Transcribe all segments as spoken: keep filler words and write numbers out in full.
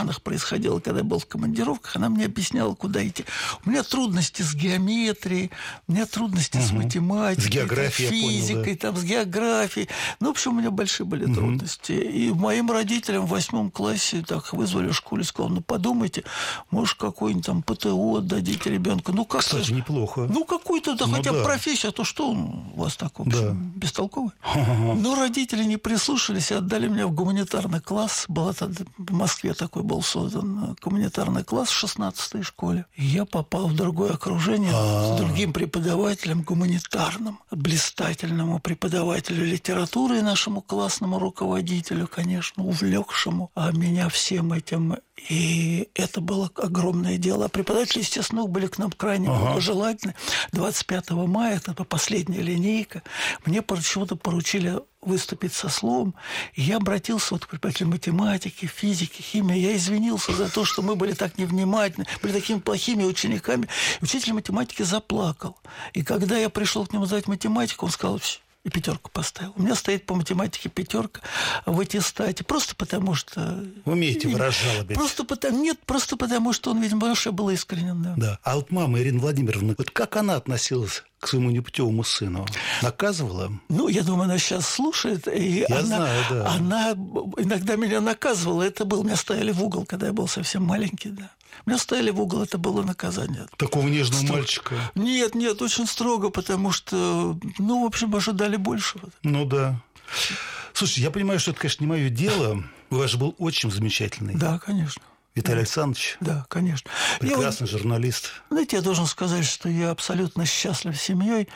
странах происходило, когда я был в командировках. Она мне объясняла, куда идти. У меня трудности с геометрией, у меня трудности угу. с математикой, с географией, там, физикой, понял, да. там, с географией. Ну, в общем, у меня большие были угу. трудности. И моим родителям в восьмом классе так вызвали в школе, сказал, ну, подумайте, может, какой-нибудь там ПТО отдадите ребенку. Ну, как Кстати, неплохо. Ну, какую-то, да, ну, хотя бы да. профессию, а то что он у вас так, в общем, да. бестолковый? Но родители не прислушались и отдали меня в гуманитарный класс. Была тогда, в Москве такой был создан гуманитарный класс в шестнадцатой школе. И я попал в другое окружение А-а-а. с другим преподавателем гуманитарным, блистательному преподавателю литературы и нашему классному руководителю, конечно, увлекшему а меня всем этим. И это было огромное дело. А преподаватели, естественно, были к нам крайне ага. благожелательны. двадцать пятого мая, это последняя линейка, мне почему-то поручили выступить со словом. И я обратился вот к преподавателю математики, физики, химии. Я извинился за то, что мы были так невнимательны, были такими плохими учениками. И учитель математики заплакал. И когда я пришел к нему сдать математику, он сказал, все. И пятерку поставил. У меня стоит по математике пятерка в аттестате. Просто потому, что... Умеете выражалобить. Просто потому... Нет, просто потому, что он, видимо, потому что я был искренен. Да. да. А вот мама Ирина Владимировна, вот как она относилась к своему непутевому сыну? Наказывала? Ну, я думаю, она сейчас слушает. И я она, знаю, да. Она иногда меня наказывала. Это был... Меня ставили в угол, когда я был совсем маленький, да. Меня ставили в угол, это было наказание. Такого нежного строго. Мальчика? Нет, нет, очень строго, потому что, ну, в общем, ожидали большего. Ну, да. Слушай, я понимаю, что это, конечно, не мое дело. У вас же был отчим замечательный. Да, конечно. Виталий да. Александрович. Да, конечно. Прекрасный я, журналист. Знаете, я должен сказать, что я абсолютно счастлив семьей.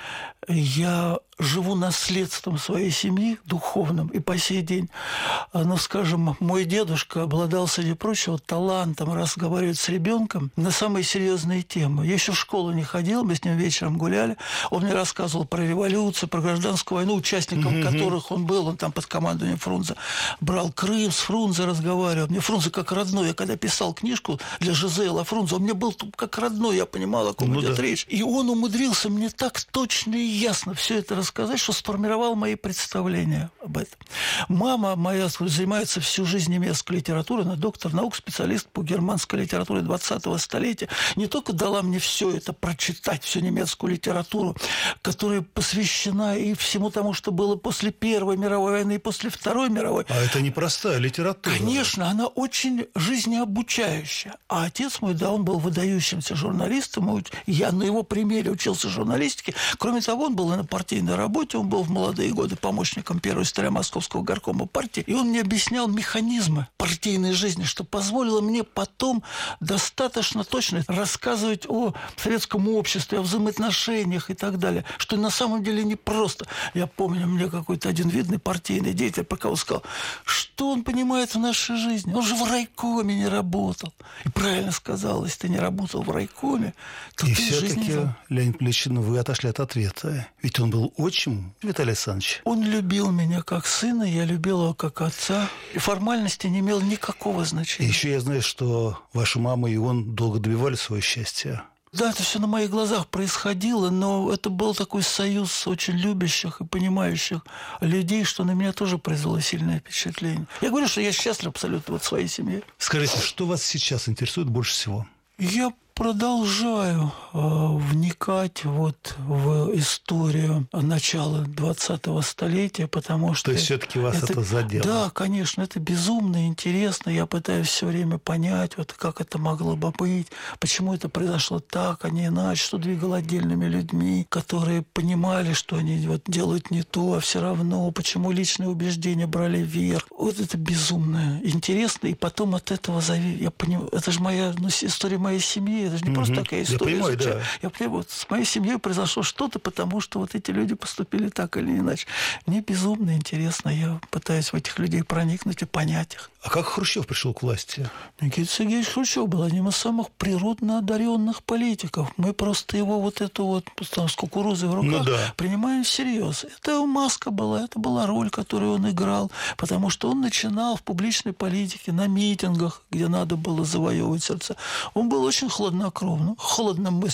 Я живу наследством своей семьи, духовным, и по сей день. Ну, скажем, мой дедушка обладал, среди прочего, талантом разговаривать с ребенком на самые серьезные темы. Я еще в школу не ходил, мы с ним вечером гуляли. Он мне рассказывал про революцию, про гражданскую войну, участником mm-hmm. которых он был. Он там под командованием Фрунзе брал Крым, с Фрунзе разговаривал. Мне Фрунзе как родной. Я когда писал книжку для Жизела Фрунзе, он мне был как родной, я понимал, о ком ну, идет да. речь. И он умудрился мне так точно и ясно все это рассказать, что сформировал мои представления об этом. Мама моя занимается всю жизнь немецкой литературой, она доктор наук, специалист по германской литературе двадцатого столетия. Не только дала мне все это прочитать, всю немецкую литературу, которая посвящена и всему тому, что было после Первой мировой войны и после Второй мировой. А это непростая литература. Конечно, она очень жизнеобучающая. А отец мой, да, он был выдающимся журналистом. Я на его примере учился журналистике. Кроме того, он был и на партийной работе, он был в молодые годы помощником первого секретаря Московского горкома партии, и он мне объяснял механизмы партийной жизни, что позволило мне потом достаточно точно рассказывать о советском обществе, о взаимоотношениях и так далее, что на самом деле непросто. Я помню, мне какой-то один видный партийный деятель пока сказал, что он понимает в нашей жизни. Он же в райкоме не работал. И правильно сказал, если ты не работал в райкоме, то и ты все-таки, жизни... Леонид Ильич, вы отошли от ответа. Ведь он был отчим, Виталий Александрович. Он любил меня как сына, я любил его как отца. И формальности не имел никакого значения. И еще я знаю, что ваша мама и он долго добивали свое счастье. Да, это все на моих глазах происходило, но это был такой союз очень любящих и понимающих людей, что на меня тоже произвело сильное впечатление. Я говорю, что я счастлив абсолютно вот в своей семье. Скажите, что вас сейчас интересует больше всего? Я продолжаю э, вникать вот в историю начала двадцатого столетия, потому что... То есть все-таки вас это, это задело? Да, конечно, это безумно интересно. Я пытаюсь все время понять, вот как это могло бы быть, почему это произошло так, а не иначе, что двигало отдельными людьми, которые понимали, что они вот делают не то, а все равно, почему личные убеждения брали вверх. Вот это безумно интересно, и потом от этого зависит. Я понимаю, это же моя, ну, история моей семьи. Это же не mm-hmm. просто такая история. Я понимаю, да. Я понимаю, вот с моей семьей произошло что-то, потому что вот эти люди поступили так или иначе. Мне безумно интересно. Я пытаюсь в этих людей проникнуть и понять их. А как Хрущев пришел к власти? Никита Сергеевич Хрущев был одним из самых природно одаренных политиков. Мы просто его вот эту вот там, с кукурузой в руках ну, да. принимаем всерьез. Это его маска была, это была роль, которую он играл, потому что он начинал в публичной политике, на митингах, где надо было завоевывать сердца. Он был очень хладнокровным, холодномыслящим.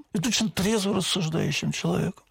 Это очень трезво рассуждающим человеком,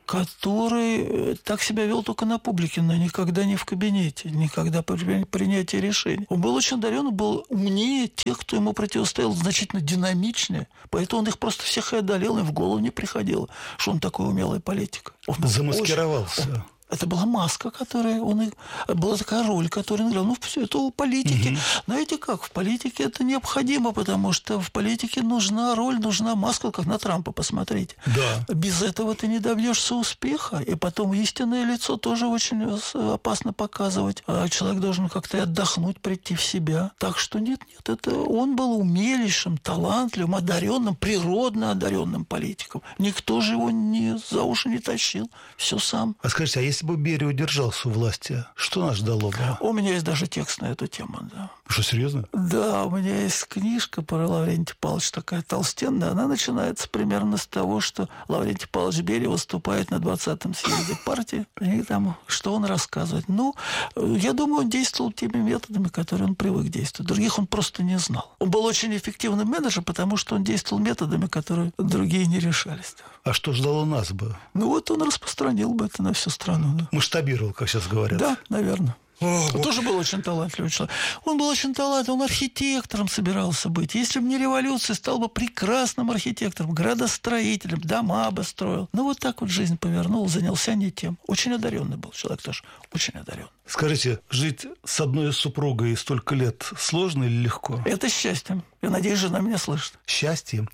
который так себя вел только на публике, но никогда не в кабинете, никогда при принятии решений. Он был очень одарен, был умнее тех, кто ему противостоял, значительно динамичнее, поэтому он их просто всех и одолел, им в голову не приходило, что он такой умелый политик. Он замаскировался. Очень... Это была маска, которая он... Была такая роль, которую он играл. Ну, все это у политики. Угу. Знаете как? В политике это необходимо, потому что в политике нужна роль, нужна маска, как на Трампа, посмотрите. Да. Без этого ты не добьешься успеха. И потом истинное лицо тоже очень опасно показывать. А человек должен как-то отдохнуть, прийти в себя. Так что нет, нет, это он был умелейшим, талантливым, одаренным, природно одаренным политиком. Никто же его не, за уши не тащил. Все сам. А скажите, а если бы Берия удержался у власти, что нас ждало бы? У меня есть даже текст на эту тему, да. Что, серьезно? Да, у меня есть книжка про Лаврентия Павловича, такая толстенная. Она начинается примерно с того, что Лаврентий Павлович Берия выступает на двадцатом съезде партии. И там, что он рассказывает? Ну, я думаю, он действовал теми методами, которые он привык действовать. Других он просто не знал. Он был очень эффективным менеджером, потому что он действовал методами, которые другие не решались. А что ждало нас бы? Ну, вот он распространил бы это на всю страну. Да. Масштабировал, как сейчас говорят. Да, наверное. О, он тоже был очень талантливый человек. Он был очень талантливый, он архитектором собирался быть. Если бы не революция, стал бы прекрасным архитектором, градостроителем, дома бы строил. Ну, вот так вот жизнь повернула, занялся не тем. Очень одаренный был человек тоже, очень одаренный. Скажите, жить с одной супругой столько лет сложно или легко? Это счастье. Я надеюсь, жена меня слышит. Счастье?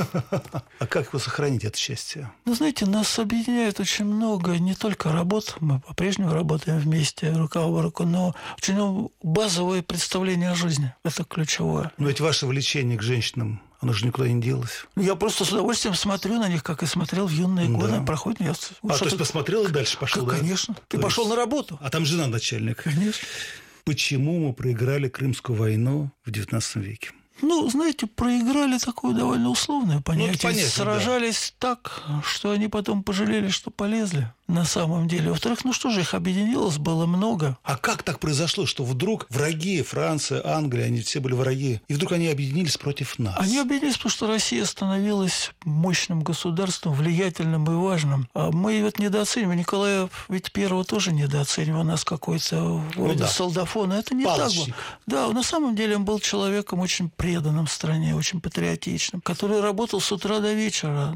А как его сохранить, это счастье? Ну, знаете, нас объединяет очень много, не только работа, мы по-прежнему работаем вместе, рука об руку, но очень базовое представление о жизни. Это ключевое. Но ведь ваше влечение к женщинам, оно же никуда не делось. Я просто с удовольствием смотрю на них, как и смотрел в юные да. годы. Проходит, я... А, то есть посмотрел и дальше пошел, как, да? Конечно. Ты то пошел есть... на работу. А там жена начальник. Конечно. Почему мы проиграли Крымскую войну в девятнадцатом веке? Ну, знаете, проиграли такое довольно условное понятие. Ну, понятно, сражались да. так, что они потом пожалели, что полезли. На самом деле. Во-вторых, ну что же, их объединилось, было много. А как так произошло, что вдруг враги, Франция, Англия, они все были враги, и вдруг они объединились против нас? Они объединились, потому что Россия становилась мощным государством, влиятельным и важным. А мы вот недооцениваем. Николая ведь Первого тоже недооценивал нас какой-то вроде ну, да. солдафона. Это не Палочник. так было. Да, на самом деле он был человеком очень преданным стране, очень патриотичным, который работал с утра до вечера,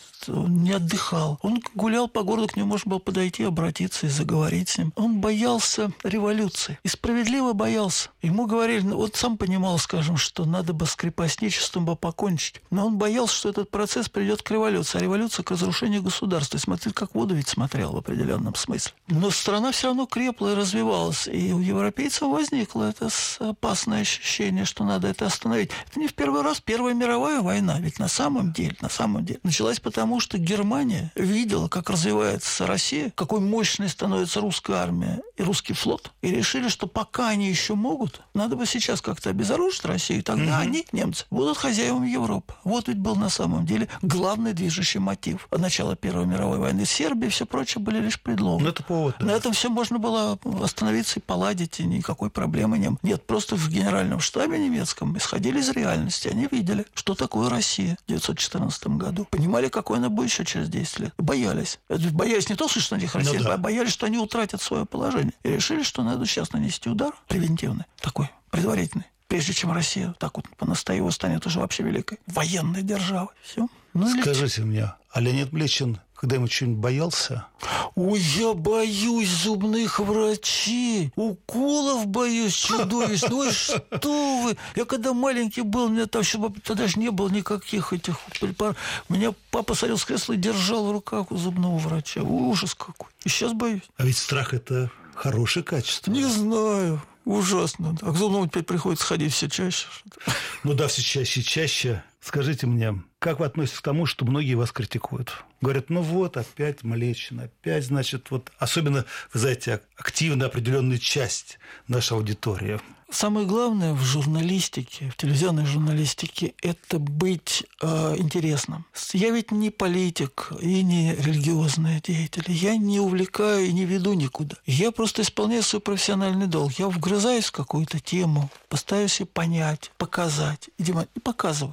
он не отдыхал. Он гулял по городу, к нему можно было подойти, обратиться и заговорить с ним. Он боялся революции. И справедливо боялся. Ему говорили, ну, вот сам понимал, скажем, что надо бы с крепостничеством бы покончить. Но он боялся, что этот процесс приведет к революции. А революция к разрушению государства. И смотрел, как воду ведь смотрел в определенном смысле. Но страна все равно крепла и развивалась. И у европейцев возникло это опасное ощущение, что надо это остановить. Это не в первый раз. Первая мировая война. Ведь на самом деле, на самом деле, началась потому, что Германия видела, как развивается Россия, какой мощной становится русская армия и русский флот, и решили, что пока они еще могут, надо бы сейчас как-то обезоружить Россию, и тогда угу. они, немцы, будут хозяевами Европы. Вот ведь был на самом деле главный движущий мотив начала Первой мировой войны. Сербия и все прочее были лишь предлогом. Ну, это повод, да. На этом все можно было остановиться и поладить, и никакой проблемы не было. Нет, просто в генеральном штабе немецком исходили из реальности. Они видели, что такое Россия в девятьсот четырнадцатом году. Понимали, какой она будет еще через десять лет. Боялись. Боялись не то, что на них Россия, ну, да. а боялись, что они утратят свое положение. И решили, что надо сейчас нанести удар превентивный, такой, предварительный. Прежде чем Россия так вот по-настоящему станет уже вообще великой военной державой. Все. Ну, скажите или... мне, а Леонид Млечин когда-нибудь что-нибудь боялся? Ой, я боюсь зубных врачей. Уколов боюсь чудовищно. Ой, что вы. Я когда маленький был, у меня там еще тогда же не было никаких этих препаратов. Меня папа садил с кресла и держал в руках у зубного врача. Ужас какой. И сейчас боюсь. А ведь страх – это хорошее качество. Не знаю. Ужасно. А к зубному теперь приходится ходить все чаще. Ну да, все чаще и чаще. Скажите мне, как вы относитесь к тому, что многие вас критикуют? Говорят, ну вот, опять Млечин, опять, значит, вот... Особенно, вы знаете, активная определенная часть нашей аудитории. Самое главное в журналистике, в телевизионной журналистике, это быть э, интересным. Я ведь не политик и не религиозный деятель. Я не увлекаю и не веду никуда. Я просто исполняю свой профессиональный долг. Я вгрызаюсь в какую-то тему, постараюсь ее понять, показать и, и показываю. Я не делаю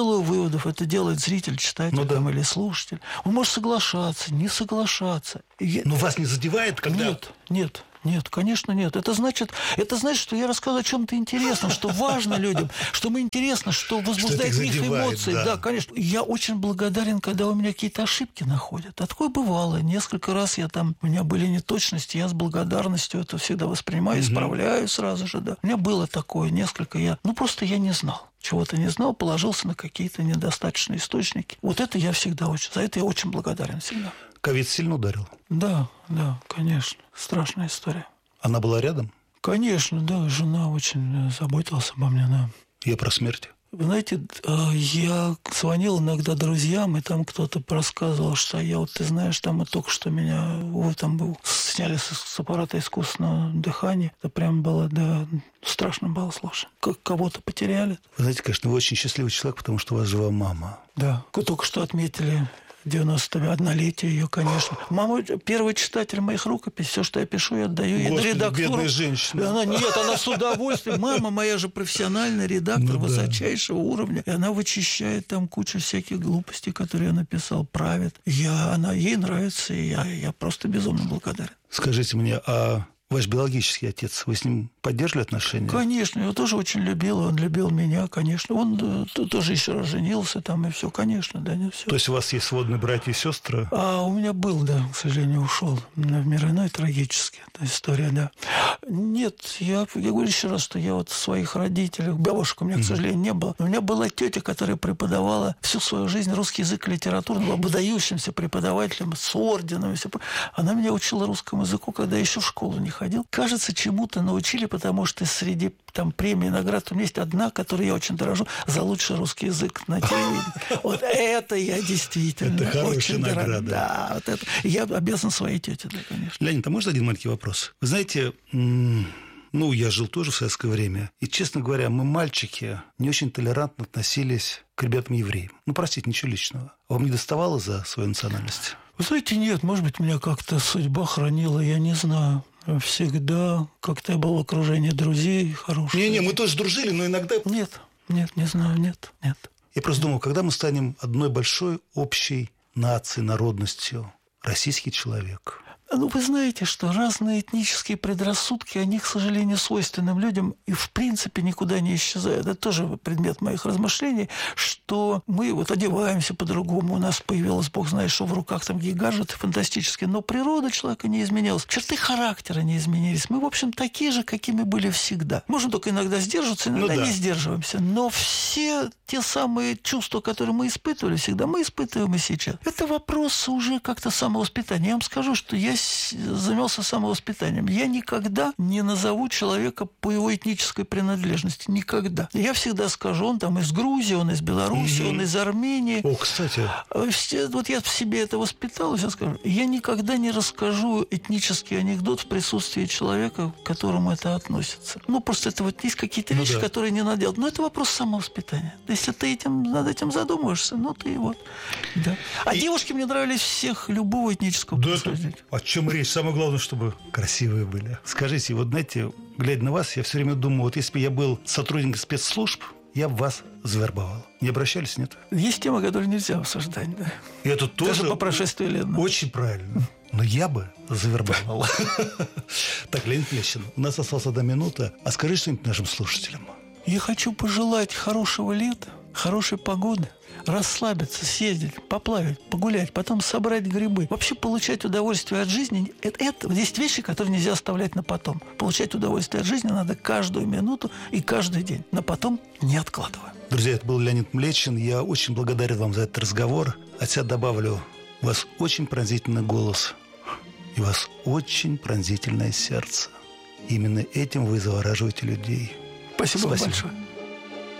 делаю выводов, это делает зритель, читатель ну, да. там, или слушатель. Он может соглашаться, не соглашаться. Но вас не задевает, когда... Нет, нет. Нет, конечно, нет. Это значит, это значит, что я рассказываю о чем-то интересном, что важно людям, что мы интересно, что возбуждает в них эмоции. Да. да, конечно. Я очень благодарен, когда у меня какие-то ошибки находят. А такое бывало. Несколько раз я там, у меня были неточности, я с благодарностью это всегда воспринимаю, угу. исправляю сразу же, да. У меня было такое, несколько я, ну просто я не знал. Чего-то не знал, положился на какие-то недостаточные источники. Вот это я всегда очень, за это я очень благодарен всегда. Ковид сильно ударил? Да, да, конечно. Страшная история. Она была рядом? Конечно, да. Жена очень заботилась обо мне, да. Я про смерть. Вы знаете, я звонил иногда друзьям, и там кто-то рассказывал, что я вот, ты знаешь, там вот только что меня, вот там был, сняли с, с аппарата искусственного дыхания. Это прям было, да, страшно было, слушай. Как кого-то потеряли. Вы знаете, конечно, вы очень счастливый человек, потому что у вас жива мама. Да, только что отметили девяносто однолетие ее, конечно. Мама первый читатель моих рукописей. Все, что я пишу, я отдаю ей на редактуру. Бедная женщина. Она, нет, она с удовольствием. Мама моя же профессиональный редактор ну, высочайшего да. уровня. И она вычищает там кучу всяких глупостей, которые я написал, правит. Я, она, ей нравится, и я, я просто безумно благодарен. Скажите мне, а ваш биологический отец, вы с ним поддерживали отношения? Конечно, я его тоже очень любил, он любил меня, конечно. Он э, тоже еще раз женился там, и все, конечно, да, не все. То есть у вас есть сводные братья и сестры? А у меня был, да, к сожалению, ушел в мир иной, трагически, эта история, да. Нет, я, я говорю еще раз, что я вот в своих родителях, бабушек у меня, к сожалению, не было. У меня была тетя, которая преподавала всю свою жизнь русский язык и литературу, была выдающимся преподавателем с орденом. Все. Она меня учила русскому языку, когда я еще в школу не ходил. Кажется, чему-то научили, потому что среди там премий и наград у меня есть одна, которой я очень дорожу, за лучший русский язык на телевидении. Вот это я действительно это очень награда. дорожу. Да, вот это. Я обязан своей тете, да, конечно. Леонид, а можно один маленький вопрос? Вы знаете, ну, я жил тоже в советское время, и, честно говоря, мы, мальчики, не очень толерантно относились к ребятам-евреям. Ну, простите, ничего личного. А вам не доставало за свою национальность? Вы знаете, нет, может быть, меня как-то судьба хранила, я не знаю. Всегда как-то я был в окружении друзей хороших. Не-не, мы тоже дружили, но иногда... Нет, нет, не знаю, нет, нет. Я просто думал, когда мы станем одной большой общей нацией, народностью, российский человек... Ну, вы знаете, что разные этнические предрассудки, они, к сожалению, свойственным людям и, в принципе, никуда не исчезают. Это тоже предмет моих размышлений, что мы вот одеваемся по-другому, у нас появилось, бог знает, что в руках там какие гаджеты фантастические, но природа человека не изменилась, черты характера не изменились. Мы, в общем, такие же, какими были всегда. Можем только иногда сдерживаться, иногда ну, да. не сдерживаемся, но все те самые чувства, которые мы испытывали всегда, мы испытываем и сейчас. Это вопрос уже как-то самовоспитания. Я вам скажу, что я занялся самовоспитанием. Я никогда не назову человека по его этнической принадлежности. Никогда. Я всегда скажу, он там из Грузии, он из Беларуси, mm-hmm. он из Армении. О, кстати. Вот я в себе это воспитал, сейчас скажу. Я никогда не расскажу этнический анекдот в присутствии человека, к которому это относится. Ну, просто это вот есть какие-то вещи, ну, да. которые не надо делать. Но это вопрос самовоспитания. Если ты этим, над этим задумываешься, ну, ты вот. Да. А и... девушки мне нравились всех, любого этнического да происхождения. О чем речь? Самое главное, чтобы красивые были. Скажите, вот знаете, глядя на вас, я все время думаю, вот если бы я был сотрудником спецслужб, я бы вас завербовал. Не обращались, нет? Есть темы, которые нельзя обсуждать, да. И это тоже... Даже по прошествии лет. Очень правильно. Но я бы завербовал. Так, Леонид Млечин, у нас осталась одна минута. А скажи что-нибудь нашим слушателям. Я хочу пожелать хорошего лета, хорошей погоды, расслабиться, съездить, поплавать, погулять, потом собрать грибы. Вообще получать удовольствие от жизни. Это, это вот есть вещи, которые нельзя оставлять на потом. Получать удовольствие от жизни надо каждую минуту и каждый день. На потом не откладывая. Друзья, это был Леонид Млечин. Я очень благодарен вам за этот разговор. От себя добавлю, у вас очень пронзительный голос. И у вас очень пронзительное сердце. Именно этим вы завораживаете людей. Спасибо, Спасибо. большое.